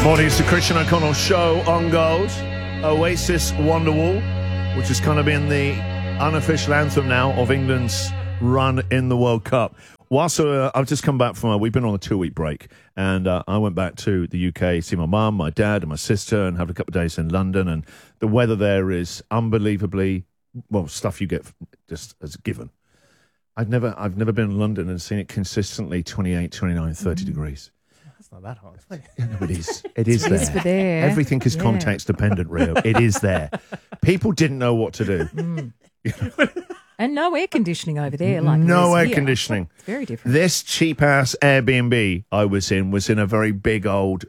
Good morning, it's the Christian O'Connell Show on Gold. Oasis Wonderwall, which has kind of been the unofficial anthem now of England's run in the World Cup. Whilst I've just come back from we've been on a 2-week break, and I went back to the UK, see my mum, my dad, and my sister, and have a couple of days in London. And the weather there is unbelievably, well, stuff you get just as a given. I've never been in London and seen it consistently 28, 29, 30 degrees. That's not that hot. Yeah, no, it is. It is there. for there. Everything is context dependent, Rio. It is there. People didn't know what to do. And no air conditioning over there. Like No there is air here. conditioning. It's very different. This cheap-ass Airbnb I was in a very big old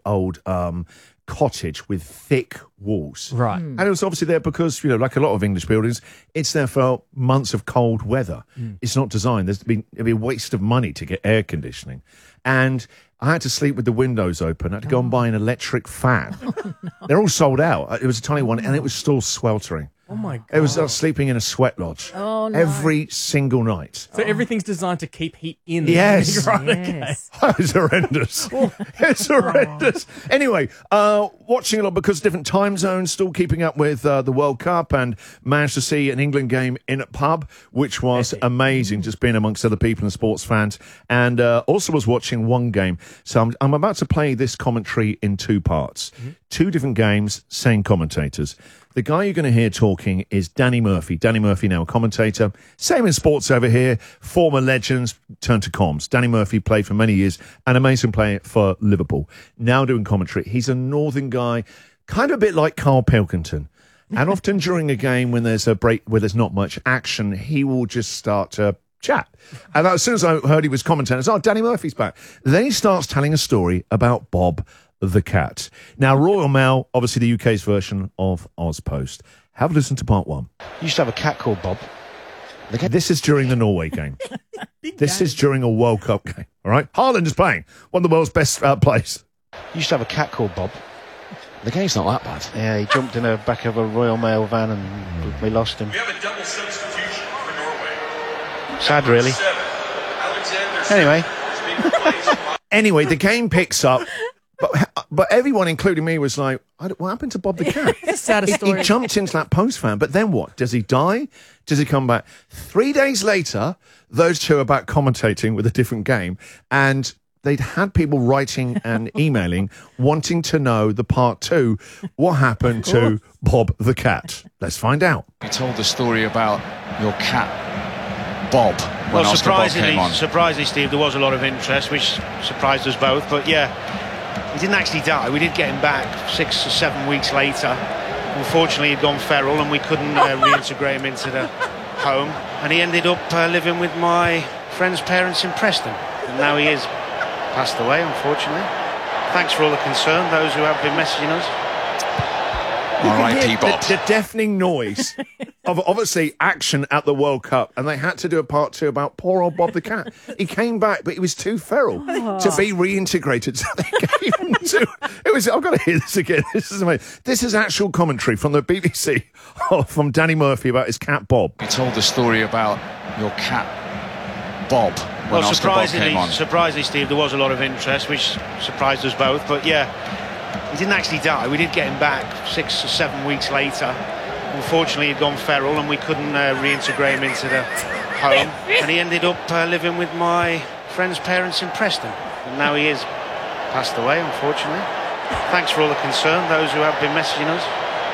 cottage with thick walls. Right. And it was obviously there because, like a lot of English buildings, it's there for months of cold weather. It's not designed. It'd be a waste of money to get air conditioning. And I had to sleep with the windows open. I had to go and buy an electric fan. They're all sold out. It was a tiny one, and it was still sweltering. Oh, my God. It was sleeping in a sweat lodge every single night. So everything's designed to keep heat in. Yes. Right, Yes. It's horrendous. It's horrendous. Anyway, watching a lot because different time zones, still keeping up with the World Cup, and managed to see an England game in a pub, which was amazing, just being amongst other people and sports fans. And also was watching one game. So I'm about to play this commentary in two parts. Two different games, same commentators. The guy you're going to hear talking is Danny Murphy. Danny Murphy, now a commentator. Same in sports over here. Former legends turned to comms. Danny Murphy played for many years, an amazing player for Liverpool. Now doing commentary. He's a northern guy, kind of a bit like Carl Pilkington. And often during a game when there's a break, where there's not much action, he will just start to chat. And as soon as I heard he was commentating, I said, Danny Murphy's back. Then he starts telling a story about Bob the cat. Now, Royal Mail, obviously the UK's version of Ozpost. Have a listen to part one. You used to have a cat called Bob. This is during the Norway game. This is during a World Cup game. All right? Haaland is playing. One of the world's best players. You used to have a cat called Bob. The game's not that bad. Yeah, he jumped in the back of a Royal Mail van and we lost him. We have a double substitution for Norway. Sad, really. Alexander Anyway. Anyway, the game picks up. But everyone, including me, was like, what happened to Bob the cat? It's the saddest story. He jumped into that post fan, but then what? Does he die? Does he come back? 3 days later, those two are back commentating with a different game, and they'd had people writing and emailing wanting to know the part two. What happened to Bob the cat? Let's find out. You told the story about your cat, Bob, when Well, Oscar Bob came on. surprisingly, Steve, there was a lot of interest, which surprised us both. But yeah, he didn't actually die. We did get him back 6 or 7 weeks later. Unfortunately, he'd gone feral and we couldn't reintegrate him into the home. And he ended up living with my friend's parents in Preston. And now he is passed away, unfortunately. Thanks for all the concern, those who have been messaging us. R.I.P. Bob. The deafening noise of obviously action at the World Cup, and they had to do a part two about poor old Bob the cat. He came back, but he was too feral to be reintegrated. So they gave him to. It was. I've got to hear this again. This is amazing. This is actual commentary from the BBC from Danny Murphy about his cat Bob. You told the story about your cat, Bob, when Well, Oscar Bob came on. surprisingly, Steve, there was a lot of interest, which surprised us both. But yeah, he didn't actually die. We did get him back 6 or 7 weeks later. Unfortunately, he'd gone feral and we couldn't reintegrate him into the home. And he ended up living with my friend's parents in Preston. And now he is passed away, unfortunately. Thanks for all the concern, those who have been messaging us.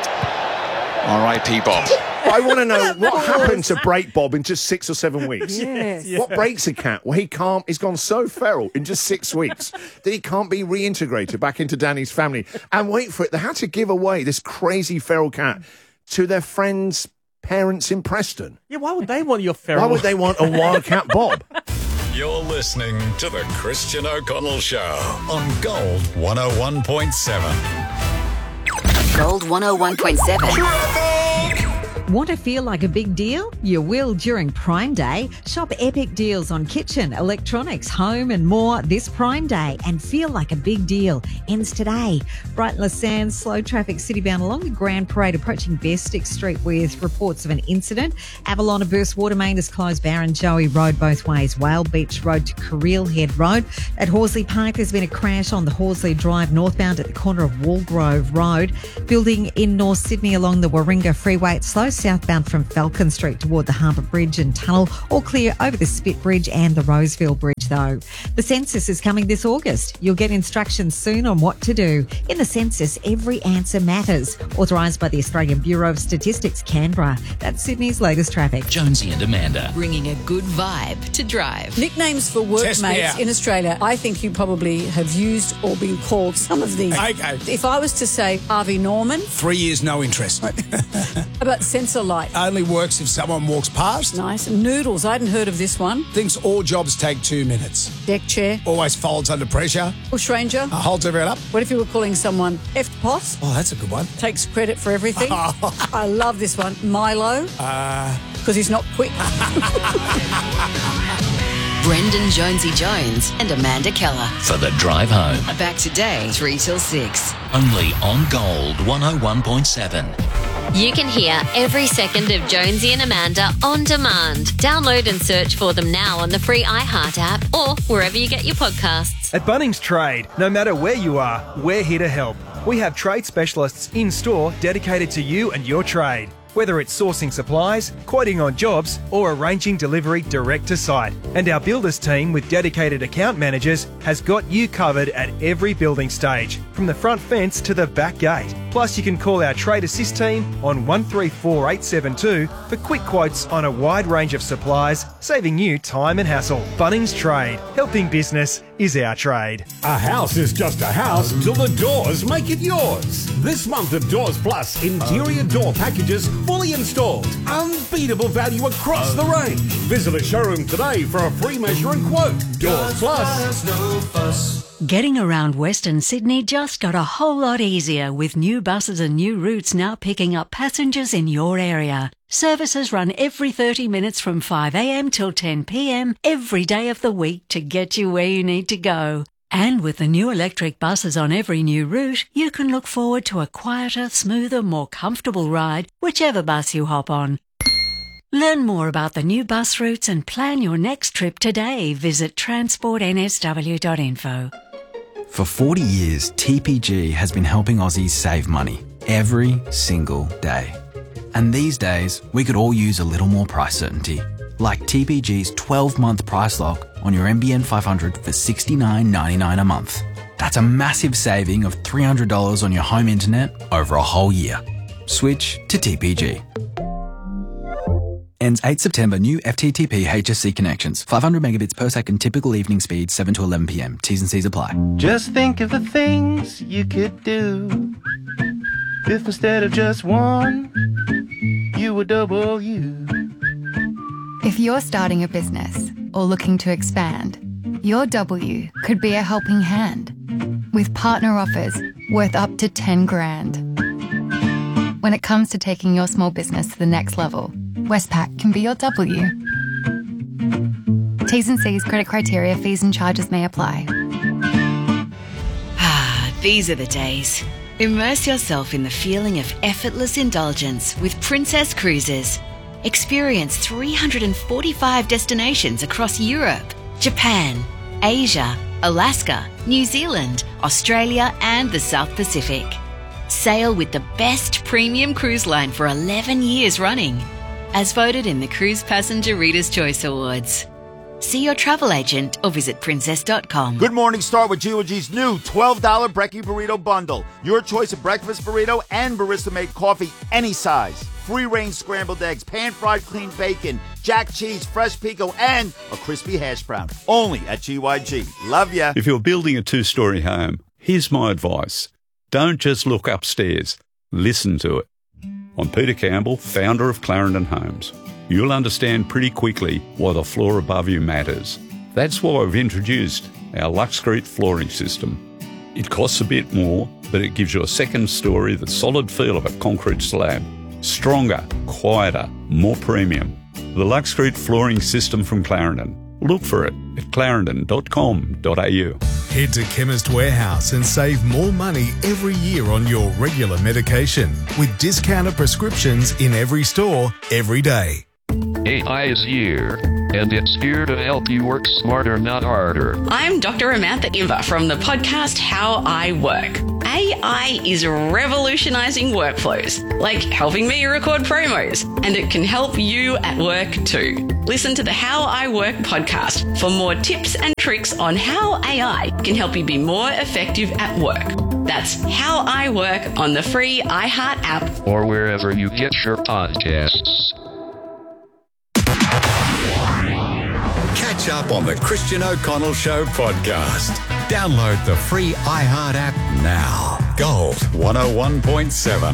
R.I.P. Bob. I want to know what happened to break Bob in just 6 or 7 weeks. Yes. What breaks a cat? Well, he's gone so feral in just 6 weeks that he can't be reintegrated back into Danny's family. And wait for it, they had to give away this crazy feral cat to their friends' parents in Preston. Yeah, why would they want your feral? Why would they want a wildcat Bob? You're listening to the Christian O'Connell Show on Gold 101.7. Gold 101.7. Want to feel like a big deal? You will during Prime Day. Shop epic deals on kitchen, electronics, home and more this Prime Day and feel like a big deal. Ends today. Brighton Sands, slow traffic citybound along the Grand Parade approaching Bestick Street with reports of an incident. Avalon, a burst water main has closed Barrenjoey Road both ways. Whale Beach Road to Carril Head Road. At Horsley Park, there's been a crash on the Horsley Drive northbound at the corner of Walgrove Road. Building in North Sydney along the Warringah Freeway. It's slow southbound from Falcon Street toward the Harbour Bridge and Tunnel, all clear over the Spit Bridge and the Roseville Bridge though. The census is coming this August. You'll get instructions soon on what to do. In the census, every answer matters. Authorised by the Australian Bureau of Statistics, Canberra. That's Sydney's latest traffic. Jonesy and Amanda. Bringing a good vibe to drive. Nicknames for workmates in Australia. I think you probably have used or been called some of these. Okay. If I was to say Harvey Norman. 3 years, no interest. About sensor light. Only works if someone walks past. Nice. Noodles. I hadn't heard of this one. Thinks all jobs take 2 minutes. Deck chair. Always folds under pressure. Bushranger. Holds everyone up. What if you were calling someone F-Pot? Oh, that's a good one. Takes credit for everything. I love this one. Milo. Because he's not quick. Brendan Jonesy Jones and Amanda Keller. For the drive home. Back today, 3 till 6. Only on Gold 101.7. You can hear every second of Jonesy and Amanda on demand. Download and search for them now on the free iHeart app or wherever you get your podcasts. At Bunnings Trade, no matter where you are, we're here to help. We have trade specialists in store dedicated to you and your trade. Whether it's sourcing supplies, quoting on jobs, or arranging delivery direct to site. And our builders team with dedicated account managers has got you covered at every building stage, from the front fence to the back gate. Plus, you can call our Trade Assist team on 134872 for quick quotes on a wide range of supplies, saving you time and hassle. Bunnings Trade. Helping business is our trade. A house is just a house till the doors make it yours. This month of Doors Plus, interior door packages fully installed. Unbeatable value across the range. Visit a showroom today for a free measure and quote. Doors Plus. Getting around Western Sydney just got a whole lot easier with new buses and new routes now picking up passengers in your area. Services run every 30 minutes from 5 a.m. till 10 p.m. every day of the week to get you where you need to go. And with the new electric buses on every new route, you can look forward to a quieter, smoother, more comfortable ride, whichever bus you hop on. Learn more about the new bus routes and plan your next trip today. Visit transportnsw.info. For 40 years, TPG has been helping Aussies save money every single day. And these days, we could all use a little more price certainty. Like TPG's 12-month price lock on your NBN 500 for $69.99 a month. That's a massive saving of $300 on your home internet over a whole year. Switch to TPG. Ends 8 September. New FTTP HSC connections. 500 megabits per second. Typical evening speed 7 to 11 p.m. T's and C's apply. Just think of the things you could do if instead of just one, you were double you. If you're starting a business or looking to expand, your W could be a helping hand with partner offers worth up to 10 grand. When it comes to taking your small business to the next level, Westpac can be your W. T's and C's, credit criteria, fees and charges may apply. These are the days. Immerse yourself in the feeling of effortless indulgence with Princess Cruises. Experience 345 destinations across Europe, Japan, Asia, Alaska, New Zealand, Australia and the South Pacific. Sail with the best premium cruise line for 11 years running, as voted in the Cruise Passenger Reader's Choice Awards. See your travel agent or visit princess.com. Good morning, start with G&G's new $12 Brekkie Burrito Bundle. Your choice of breakfast burrito and barista-made coffee, any size. Free-range scrambled eggs, pan-fried clean bacon, jack cheese, fresh pico, and a crispy hash brown. Only at GYG. Love ya. If you're building a 2-story home, here's my advice. Don't just look upstairs. Listen to it. I'm Peter Campbell, founder of Clarendon Homes. You'll understand pretty quickly why the floor above you matters. That's why we've introduced our Luxcrete flooring system. It costs a bit more, but it gives you a second story, the solid feel of a concrete slab. Stronger, quieter, more premium. The Luxcrete flooring system from Clarendon. Look for it at clarendon.com.au. Head to Chemist Warehouse and save more money every year on your regular medication with discounted prescriptions in every store, every day. AI is here, and it's here to help you work smarter, not harder. I'm Dr. Amantha Imber from the podcast How I Work. AI is revolutionizing workflows, like helping me record promos, and it can help you at work too. Listen to the How I Work podcast for more tips and tricks on how AI can help you be more effective at work. That's How I Work on the free iHeart app or wherever you get your podcasts. Catch up on the Christian O'Connell Show podcast. Download the free iHeart app now. Gold 101.7.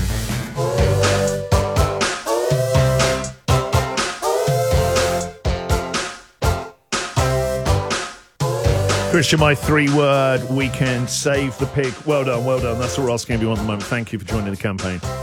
Christian, my 3-word weekend, save the pig. Well done, well done. That's all we're asking everyone at the moment. Thank you for joining the campaign.